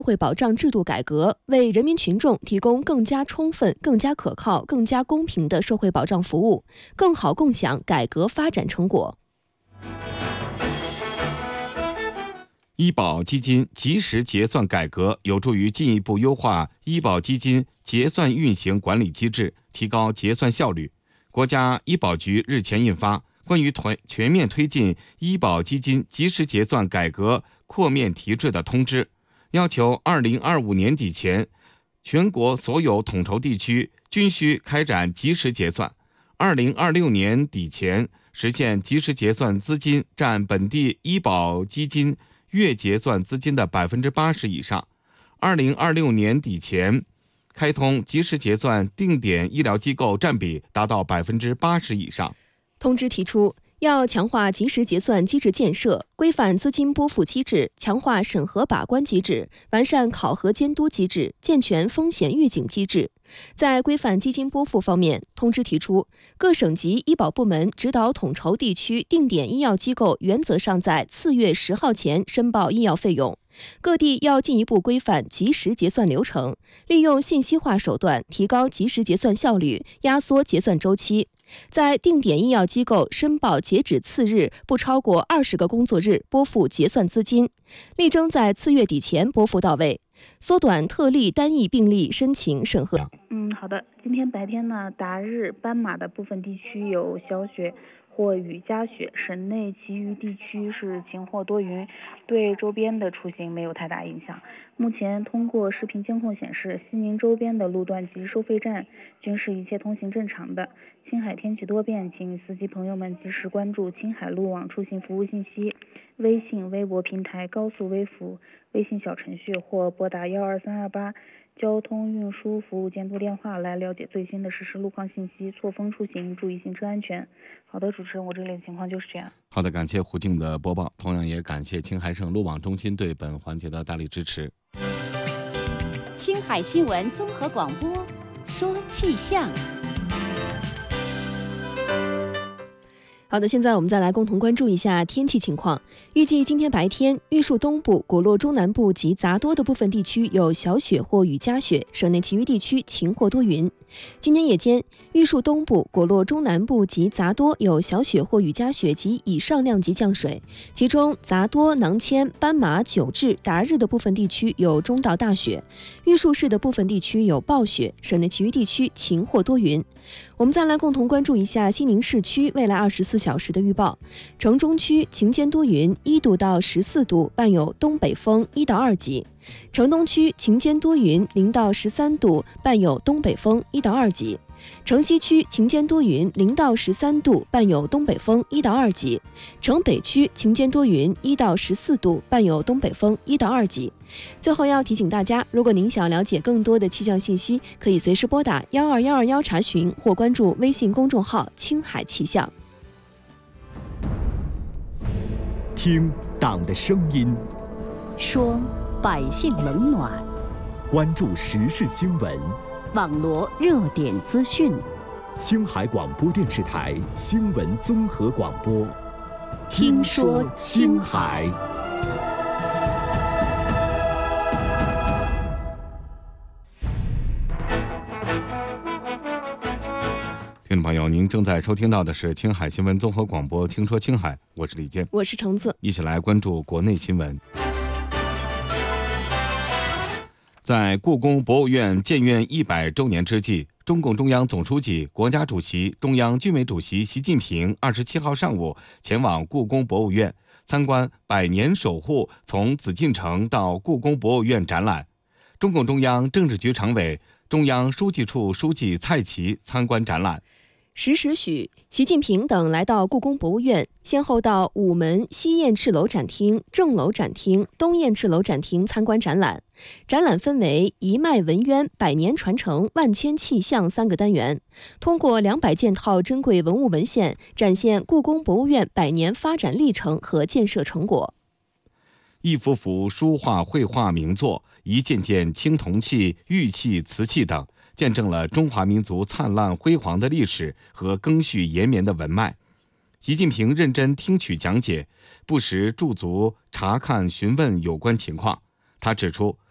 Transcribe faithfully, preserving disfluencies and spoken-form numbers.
社会保障制度改革，为人民群众提供更加充分、更加可靠、更加公平的社会保障服务，更好共享改革发展成果。 医保基金及时结算改革有助于进一步优化医保基金结算运行管理机制，提高结算效率。国家医保局日前印发《关于全面推进医保基金及时结算改革扩面提质的通知》，要求二零二五年底前，全国所有统筹地区均需开展及时结算。二零二六年底前，实现及时结算资金占本地医保基金月结算资金的百分之八十以上。二零二六年底前，开通及时结算定点医疗机构占比达到百分之八十以上。 通知提出，要强化及时结算机制建设，规范资金拨付机制，强化审核把关机制，完善考核监督机制，健全风险预警机制。在规范基金拨付方面，通知提出，各省级医保部门指导统筹地区定点医药机构原则上在次月十号前申报医药费用。各地要进一步规范及时结算流程，利用信息化手段提高及时结算效率，压缩结算周期。在定点医药机构申报截止次日不超过二十个工作日拨付结算资金，力争在次月底前拨付到位，缩短特例单一病例申请审核。 嗯，好的。今天白天呢，达日、斑马的部分地区有小雪或雨夹雪，省内其余地区是晴或多云，对周边的出行没有太大影响。目前通过视频监控显示，西宁周边的路段及收费站均是一切通行正常的。青海天气多变，请司机朋友们及时关注青海路网出行服务信息，微信、微博平台、高速微服、微信小程序或拨打幺二三二八交通运输服务监督电话来了解最新的实时路况信息，错峰出行，注意行车安全。好的，主持人，我这里的情况就是这样。 好的，感谢胡静的播报，同样也感谢青海省路网中心对本环节的大力支持。 青海新闻综合广播，说气象。 好的，现在我们再来共同关注一下天气情况。预计今天白天，玉树东部、果洛中南部及杂多的部分地区有小雪或雨夹雪，省内其余地区晴或多云。今天夜间，玉树东部、果洛中南部及杂多有小雪或雨夹雪及以上量级降水，其中杂多、囊谦、斑马、九治、达日的部分地区有中到大雪，玉树市的部分地区有暴雪，省内其余地区晴或多云。我们再来共同关注一下西宁市区未来二十四小时的预报。城中区晴间多云，一度到十四度，伴有东北风一到二级。城东区晴间多云，零到十三度，伴有东北风一到二级。城西区晴间多云，零到十三度，伴有东北风一到二级。城北区晴间多云，一到十四度，伴有东北风一到二级。最后要提醒大家，如果您想了解更多的气象信息，可以随时拨打幺二幺二幺查询，或关注微信公众号青海气象。 听党的声音， 说百姓冷暖， 关注时事新闻， 网罗热点资讯。 青海广播电视台新闻综合广播， 听说青海。 听众朋友，您正在收听到的是青海新闻综合广播，听说青海，我是李健， 我是橙子， 一起来关注国内新闻。在故宫博物院建院一百周年之际，中共中央总书记、国家主席、中央军委主席习近平二十七号上午前往故宫博物院参观“百年守护从紫禁城到故宫博物院”展览。中共中央政治局常委、中央书记处书记蔡奇参观展览。 十时许，习近平等来到故宫博物院，先后到午门西燕翅楼展厅、正楼展厅、东燕翅楼展厅参观展览。展览分为一脉文渊、百年传承、万千气象三个单元，通过两百件套珍贵文物文献，展现故宫博物院百年发展历程和建设成果。 一幅幅书画绘画名作，一件件青铜器、玉器、瓷器等，见证了中华民族灿烂辉煌的历史和赓续延绵的文脉。习近平认真听取讲解，不时驻足查看询问有关情况。他指出，